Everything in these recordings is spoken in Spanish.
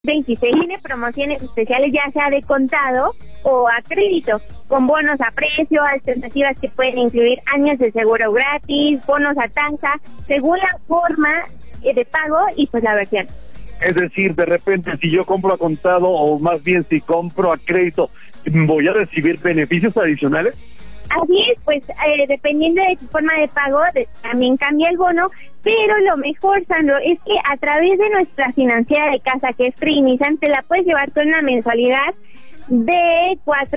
26 tiene promociones especiales ya sea de contado o a crédito, con bonos a precio, alternativas que pueden incluir años de seguro gratis, bonos a tasa, según la forma de pago y pues la versión. Es decir, de repente, si yo compro a contado o más bien si compro a crédito, ¿voy a recibir beneficios adicionales? Así es, pues dependiendo de tu forma de pago, también cambia el bono, pero lo mejor, Sandro, es que a través de nuestra financiera de casa, que es Free Nissan, te la puedes llevar con una mensualidad de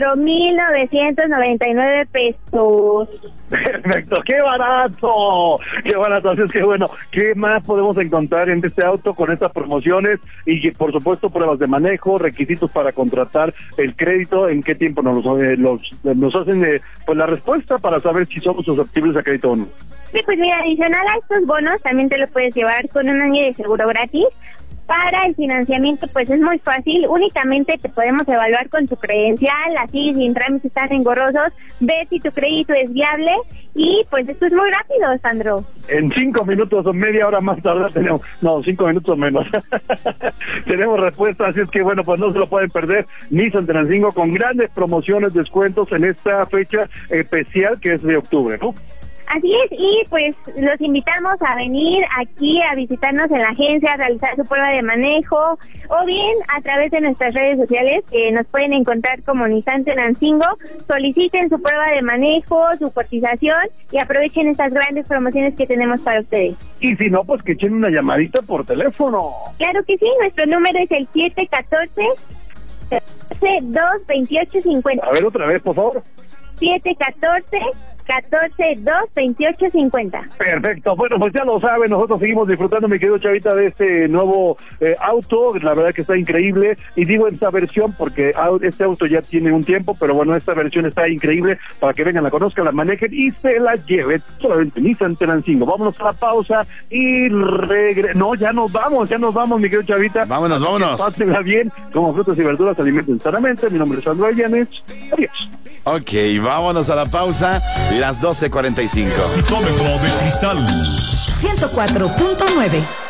4,999 pesos. Perfecto, ¡qué barato! ¡Qué barato! Así es que bueno, ¿qué más podemos encontrar en este auto con estas promociones? Y por supuesto pruebas de manejo, requisitos para contratar el crédito, en qué tiempo nos hacen pues la respuesta para saber si somos susceptibles a crédito o no. Sí, pues mira, adicional a estos bonos, también te lo puedes llevar con un año de seguro gratis. Para el financiamiento, pues es muy fácil, únicamente te podemos evaluar con tu credencial, así sin trámites tan engorrosos, ver si tu crédito es viable y pues esto es muy rápido, Sandro. En 5 minutos o media hora más tarde tenemos, 5 minutos menos, tenemos respuesta, así es que bueno, pues no se lo pueden perder. Nissan Tenancingo con grandes promociones, descuentos en esta fecha especial que es de octubre, ¿no? Así es, y pues los invitamos a venir aquí a visitarnos en la agencia, a realizar su prueba de manejo, o bien a través de nuestras redes sociales, que nos pueden encontrar como Nissan Tenancingo. Soliciten su prueba de manejo, su cotización, y aprovechen estas grandes promociones que tenemos para ustedes. Y si no, pues que echen una llamadita por teléfono. Claro que sí, nuestro número es el 714-228-50. A ver, otra vez, por favor. 714-228-50. Perfecto, bueno, pues ya lo saben, nosotros seguimos disfrutando, mi querido Chavita, de este nuevo auto, la verdad que está increíble, y digo esta versión porque este auto ya tiene un tiempo, pero bueno, esta versión está increíble para que vengan, la conozcan, la manejen y se la lleven, solamente Nissan Tenancingo. Vámonos a la pausa y ya nos vamos, mi querido Chavita. Vámonos. Pásenla bien, como frutas y verduras, alimenten sanamente. Mi nombre es Sandro Ayanes, adiós. Ok, vámonos a la pausa y las 12:45. Citómetro de cristal 104.9.